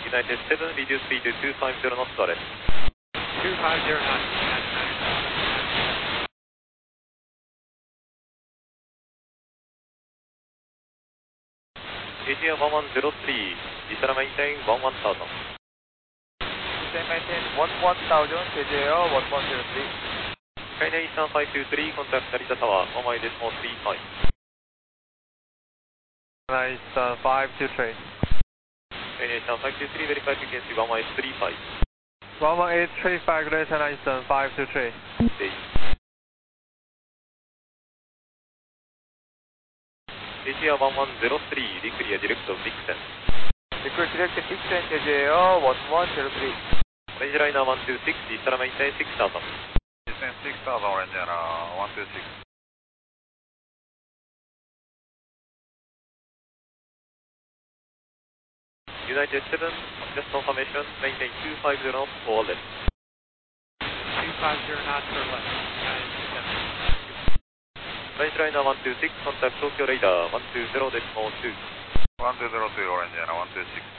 United 7, reduce speed to 250 knots, direct. 250 knots. ATR 1103, descend maintain 11000. Descend maintain 11000, KJR 1103. China Eastern 523, contact Narita Tower, 1.35. China Eastern 523. China Eastern 523, verify frequency 1.35. 11835, Great China Eastern 523. ATR 1103, declear direct of Dixon. Declear direct Dixon, KJR 1103. Orange liner 126, descend maintain 6000. Descend 6000, Orange liner 126. United 7, just confirmation, maintain 250 knots or less. 250 knots or less. Orange liner 126, contact Tokyo radar 120.2. 1202, Orange liner 126.